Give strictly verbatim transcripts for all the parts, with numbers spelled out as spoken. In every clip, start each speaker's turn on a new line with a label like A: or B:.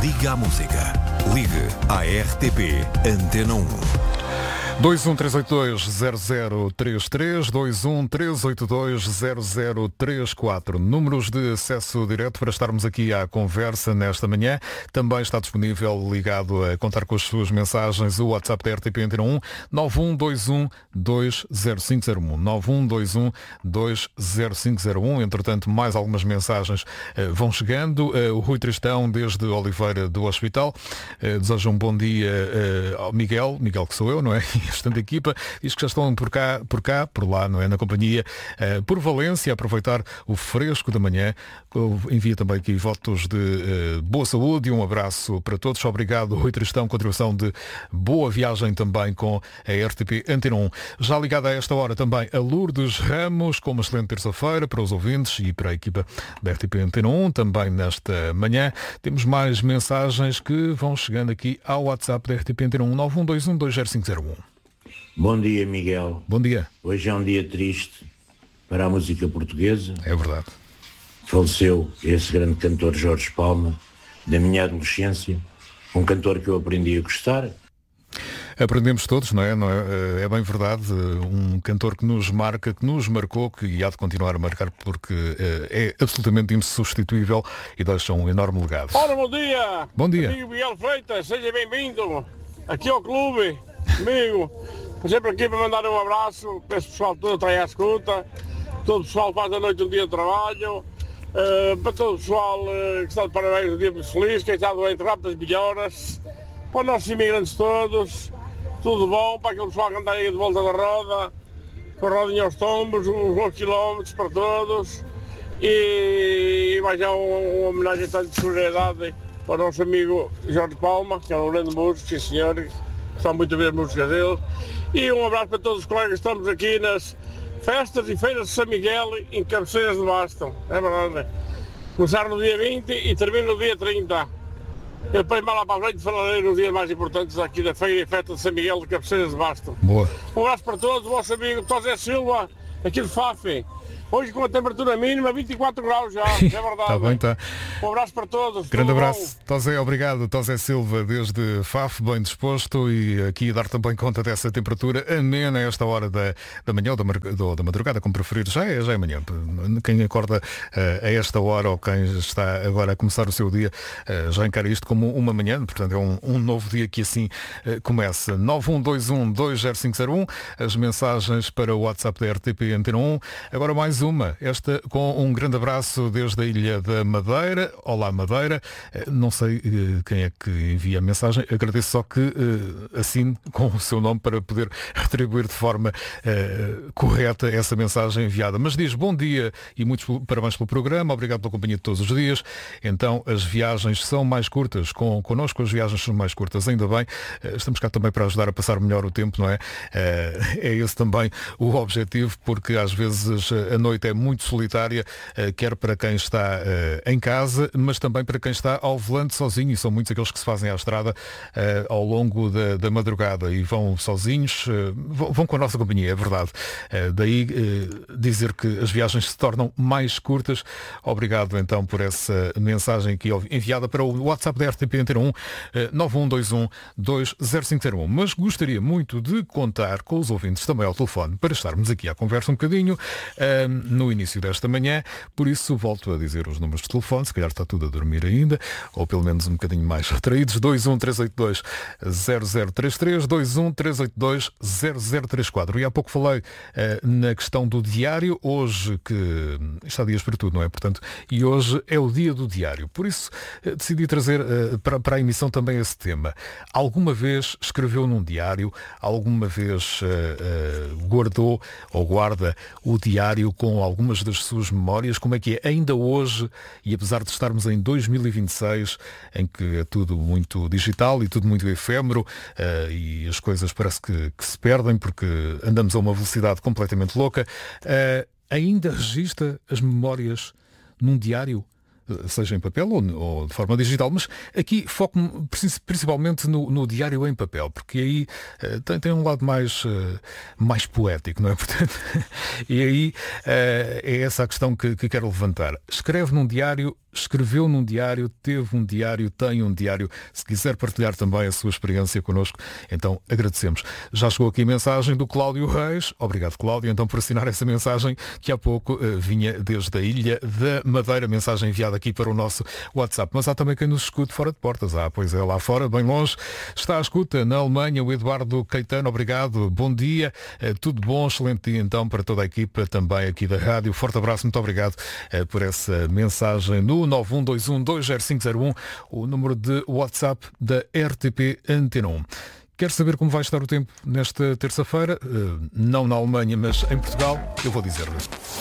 A: Liga à música. Ligue à R T P Antena um.
B: dois um três oito dois zero zero três três, dois um três oito dois zero zero três quatro. Números de acesso direto para estarmos aqui à conversa nesta manhã. Também está disponível, ligado a contar com as suas mensagens, o WhatsApp da R T P Antena um, nove um dois um dois zero cinco zero um, nove um dois um dois zero cinco zero um. Entretanto, mais algumas mensagens uh, vão chegando. Uh, o Rui Tristão, desde Oliveira do Hospital, uh, deseja um bom dia uh, ao Miguel, Miguel que sou eu, não é? Bastante equipa, diz que já estão por cá, por cá, por lá, não é? Na companhia, uh, por Valência, a aproveitar o fresco da manhã. Eu envio também aqui votos de uh, boa saúde e um abraço para todos. Obrigado, Rui Tristão, contribuição de boa viagem também com a R T P Antena um. Já ligada a esta hora também a Lourdes Ramos, com uma excelente terça-feira para os ouvintes e para a equipa da R T P Antena um, também nesta manhã. Temos mais mensagens que vão chegando aqui ao WhatsApp da R T P Antena um, nove um dois um dois zero cinco zero um.
C: Bom dia, Miguel.
B: Bom dia.
C: Hoje é um dia triste para a música portuguesa.
B: É verdade.
C: Faleceu esse grande cantor Jorge Palma, da minha adolescência, um cantor que eu aprendi a gostar.
B: Aprendemos todos, não é? Não é? É bem verdade. Um cantor que nos marca, que nos marcou, que há de continuar a marcar, porque é absolutamente insubstituível e deixa um enorme legado.
D: Ora, bom dia.
B: Bom dia.
D: Amigo Miguel Freitas, seja bem-vindo aqui ao clube, amigo. Sempre aqui para mandar um abraço para esse pessoal todo está aí à escuta, todo o pessoal faz a noite um dia de trabalho, uh, para todo o pessoal uh, que está de parabéns um dia muito feliz, quem está doente rápidas melhoras, para os nossos imigrantes todos, tudo bom, para aquele pessoal que anda aí de volta da roda, com a rodinha aos tombos, uns bons quilómetros para todos, e mais já uma, uma homenagem de solidariedade para o nosso amigo Jorge Palma, que é um grande músico, sim senhor, está muito a ver a música dele. E um abraço para todos os colegas que estamos aqui nas festas e feiras de São Miguel em Cabeceiras de Basto. É verdade. Começar no dia vinte e termina no dia trinta. Eu depois mais lá para a frente falarei nos dias mais importantes aqui da feira e festa de São Miguel de Cabeceiras de Basto.
B: Boa.
D: Um abraço para todos, o vosso amigo Tosé Silva, aqui de Fafe. Hoje com a temperatura mínima vinte e quatro graus já, é verdade.
B: Está bem, está.
D: Um abraço para todos.
B: Grande abraço, Tosé, obrigado. Tosé Silva, desde Faf, bem disposto, e aqui a dar também conta dessa temperatura amena a esta hora da, da manhã ou da, do, da madrugada, como preferir. Já é, já é manhã. Quem acorda uh, a esta hora ou quem está agora a começar o seu dia uh, já encara isto como uma manhã, portanto é um, um novo dia que assim uh, começa. nove um dois um dois zero cinco zero um, as mensagens para o WhatsApp da R T P Antena um. Agora mais uma, esta com um grande abraço desde a Ilha da Madeira. Olá, Madeira. Não sei quem é que envia a mensagem, agradeço só que uh, assine com o seu nome para poder retribuir de forma uh, correta essa mensagem enviada. Mas diz bom dia e muitos parabéns pelo programa, obrigado pela companhia de todos os dias. Então as viagens são mais curtas, com, connosco as viagens são mais curtas, ainda bem. Uh, estamos cá também para ajudar a passar melhor o tempo, não é? Uh, é esse também o objetivo, porque às vezes a noite é muito solitária, quer para quem está em casa, mas também para quem está ao volante sozinho, e são muitos aqueles que se fazem à estrada ao longo da, da madrugada e vão sozinhos, vão com a nossa companhia, é verdade. Daí dizer que as viagens se tornam mais curtas. Obrigado então por essa mensagem aqui enviada para o WhatsApp da R T P Antena um, nove um dois um dois zero cinco zero um. Mas gostaria muito de contar com os ouvintes também ao telefone para estarmos aqui à conversa um bocadinho no início desta manhã, por isso volto a dizer os números de telefone, se calhar está tudo a dormir ainda, ou pelo menos um bocadinho mais retraídos. Dois um três oito dois zero zero três três, dois um três oito dois zero zero três quatro. E há pouco falei uh, na questão do diário, hoje que está dias para tudo, não é? Portanto, e hoje é o dia do diário, por isso uh, decidi trazer uh, para, para a emissão também esse tema. Alguma vez escreveu num diário, alguma vez uh, uh, guardou ou guarda o diário com algumas das suas memórias? Como é que é ainda hoje, e apesar de estarmos em dois mil e vinte e seis, em que é tudo muito digital e tudo muito efêmero, uh, e as coisas parece que, que se perdem porque andamos a uma velocidade completamente louca, uh, ainda registra as memórias num diário? Seja em papel ou, ou de forma digital, mas aqui foco principalmente no, no diário em papel, porque aí uh, tem, tem um lado mais, uh, mais poético, não é? Portanto, e aí uh, é essa a questão que, que quero levantar. Escreve num diário escreveu num diário, teve um diário, tem um diário. Se quiser partilhar também a sua experiência connosco, então agradecemos. Já chegou aqui a mensagem do Cláudio Reis. Obrigado, Cláudio, então por assinar essa mensagem que há pouco uh, vinha desde a Ilha da Madeira, mensagem enviada aqui para o nosso WhatsApp. Mas há também quem nos escute fora de portas. Ah, pois é, lá fora, bem longe, está à escuta na Alemanha, o Eduardo Caetano. Obrigado, bom dia, uh, tudo bom, excelente dia então para toda a equipa também aqui da rádio. Forte abraço, muito obrigado uh, por essa mensagem no nove um dois um dois zero cinco zero um, o número de WhatsApp da R T P Antena um. Quer saber como vai estar o tempo nesta terça-feira? Uh, não na Alemanha, mas em Portugal, eu vou dizer-lhe.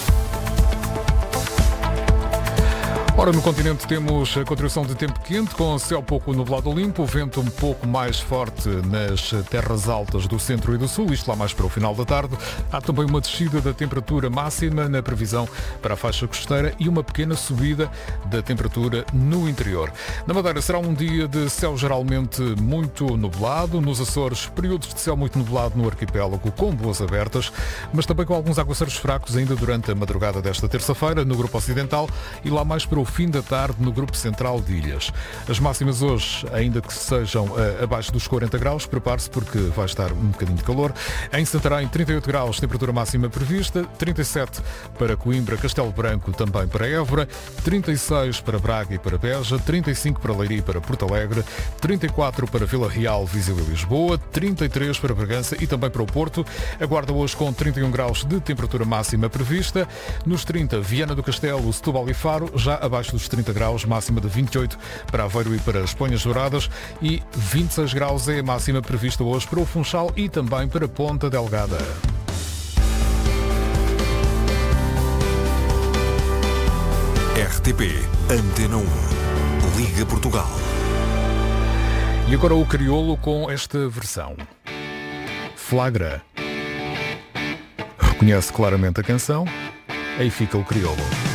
B: Ora, no continente temos a continuação de tempo quente, com céu pouco nublado limpo, vento um pouco mais forte nas terras altas do centro e do sul, isto lá mais para o final da tarde. Há também uma descida da temperatura máxima na previsão para a faixa costeira e uma pequena subida da temperatura no interior. Na Madeira será um dia de céu geralmente muito nublado, nos Açores períodos de céu muito nublado no arquipélago com boas abertas, mas também com alguns aguaceiros fracos ainda durante a madrugada desta terça-feira no grupo ocidental e lá mais para o fim da tarde no grupo central de ilhas. As máximas hoje, ainda que sejam uh, abaixo dos quarenta graus, prepare-se porque vai estar um bocadinho de calor. Em Santarém, trinta e oito graus, temperatura máxima prevista, trinta e sete para Coimbra, Castelo Branco, também para Évora, trinta e seis para Braga e para Beja, trinta e cinco para Leiria e para Porto Alegre, trinta e quatro para Vila Real, Viseu e Lisboa, trinta e três para Bragança e também para o Porto. Aguarda hoje com trinta e um graus de temperatura máxima prevista. Nos trinta, Viana do Castelo, Setúbal e Faro, já abaixo dos trinta graus, máxima de vinte e oito para Aveiro e para as Ponhas Douradas e vinte e seis graus é a máxima prevista hoje para o Funchal e também para Ponta Delgada.
A: R T P Antena um. Liga Portugal.
B: E agora o crioulo com esta versão. Flagra. Reconhece claramente a canção, aí fica o crioulo.